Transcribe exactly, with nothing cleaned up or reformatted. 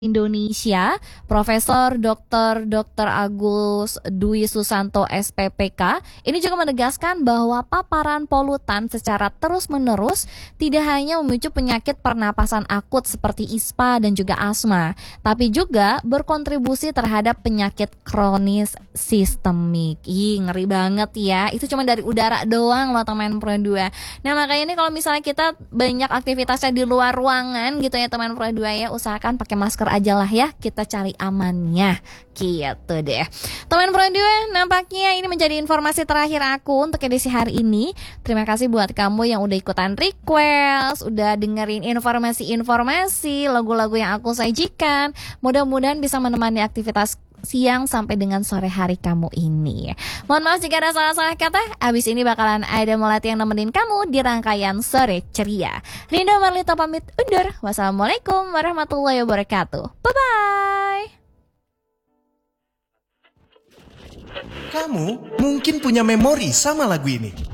Indonesia, Profesor Doktor Doktor Agus Dwi Susanto S P P K, ini juga menegaskan bahwa paparan polutan secara terus-menerus tidak hanya memicu penyakit pernapasan akut seperti ispa dan juga asma, tapi juga berkontribusi terhadap penyakit kronis sistemik. Ih, ngeri banget ya. Itu cuma dari udara doang loh teman Pro dua. Nah, makanya ini kalau misalnya kita banyak aktivitasnya di luar ruangan gitu ya teman Pro dua ya, usahakan pakai masker aja lah ya, kita cari amannya gitu deh. Teman Pro dua, nampaknya ini menjadi informasi terakhir aku untuk edisi hari ini. Terima kasih buat kamu yang udah ikutan request, udah dengerin informasi-informasi, lagu-lagu yang aku sajikan. Mudah-mudahan bisa menemani aktivitas siang sampai dengan sore hari kamu ini. Mohon maaf jika ada salah-salah kata. Abis ini bakalan ada Melati yang nemenin kamu di rangkaian Sore Ceria. Rinda Marlita pamit undur. Wassalamualaikum warahmatullahi wabarakatuh. Bye-bye. Kamu mungkin punya memori sama lagu ini.